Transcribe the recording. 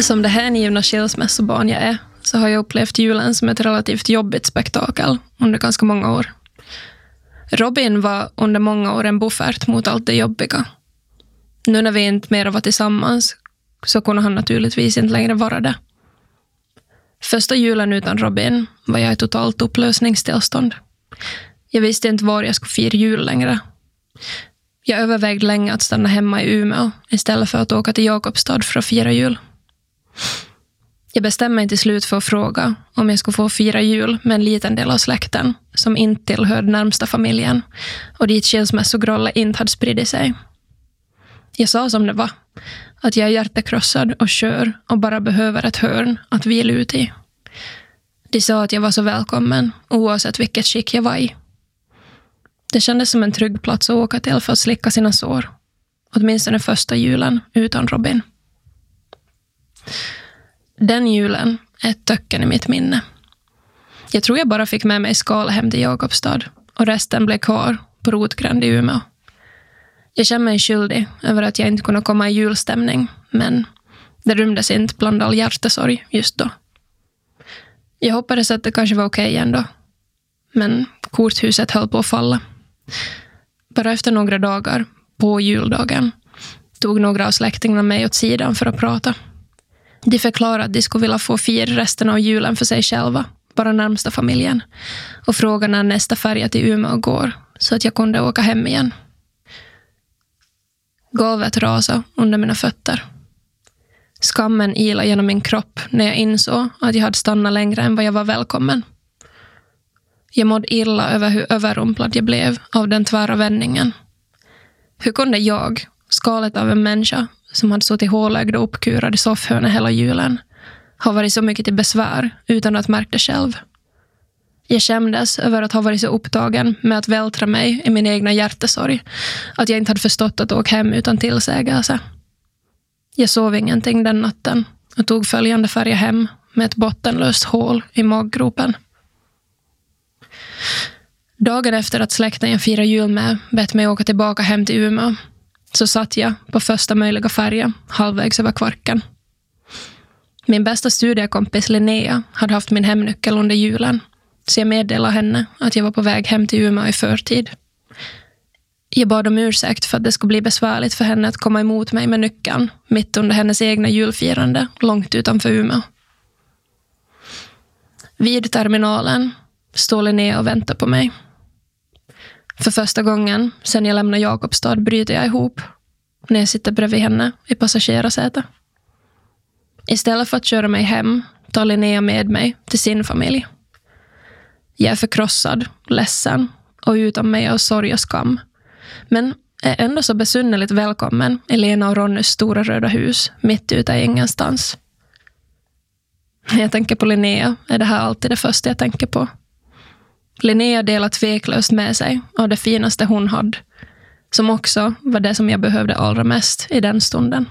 Som det hängivna skilsmässobarn jag är så har jag upplevt julen som ett relativt jobbigt spektakel under ganska många år. Robin var under många år en buffert mot allt det jobbiga. Nu när vi inte mer var tillsammans så kunde han naturligtvis inte längre vara det. Första julen utan Robin var jag i totalt upplösningstillstånd. Jag visste inte var jag skulle fira jul längre. Jag övervägde länge att stanna hemma i Umeå istället för att åka till Jakobstad för att fira jul. Jag bestämde mig till slut för att fråga om jag skulle få fira jul med en liten del av släkten som inte tillhörde närmsta familjen och dit skilsmässogrålle inte hade spridit sig. Jag sa som det var, att jag är hjärtekrossad och kör och bara behöver ett hörn att vila ut i. De sa att jag var så välkommen oavsett vilket skick jag var i. Det kändes som en trygg plats att åka till för att slicka sina sår. Åtminstone första julen utan Robin. Den julen är ett töcken i mitt minne. Jag tror jag bara fick med mig skal hem till Jakobstad och resten blev kvar på Rotgränd i Umeå. Jag känner mig skyldig över att jag inte kunde komma i julstämning, men det rymdes inte bland all hjärtesorg just då. Jag hoppades att det kanske var okej ändå, men korthuset höll på att falla. Bara efter några dagar, på juldagen, tog några av släktingarna mig åt sidan för att prata. De förklarade att de skulle vilja få fira resten av julen för sig själva, bara närmsta familjen, och frågade när nästa färja till Umeå går, så att jag kunde åka hem igen. Golvet rasade under mina fötter. Skammen ilade genom min kropp när jag insåg att jag hade stannat längre än vad jag var välkommen. Jag mådde illa över hur överrumplad jag blev av den tvära vändningen. Hur kunde jag, skalet av en människa som hade suttit hålögd och uppkurad i soffhörnet hela julen, ha varit så mycket till besvär utan att märka det själv? Jag skämdes över att ha varit så upptagen med att vältra mig i min egna hjärtesorg att jag inte hade förstått att åka hem utan tillsägelse. Jag sov ingenting den natten och tog följande färja hem med ett bottenlöst hål i maggropen. Dagen efter att släkten jag firar jul med bett mig åka tillbaka hem till Umeå så satt jag på första möjliga färja halvvägs över Kvarken. Min bästa studiekompis Linnea hade haft min hemnyckel under julen, så jag meddelade henne att jag var på väg hem till Umeå i förtid. Jag bad om ursäkt för att det skulle bli besvärligt för henne att komma emot mig med nyckeln mitt under hennes egna julfirande långt utanför Umeå. Vid terminalen står Linnea och väntar på mig. För första gången sedan jag lämnade Jakobstad bryter jag ihop när jag sitter bredvid henne i passagerarsätet. Istället för att köra mig hem tar Linnea med mig till sin familj. Jag är förkrossad, ledsen och utan mig av sorg och skam. Men är ändå så besynnerligt välkommen i Lena och Ronnys stora röda hus mitt ute i ingenstans. När jag tänker på Linnea är det här alltid det första jag tänker på. Linnea delar tveklöst med sig av det finaste hon hade, som också var det som jag behövde allra mest i den stunden.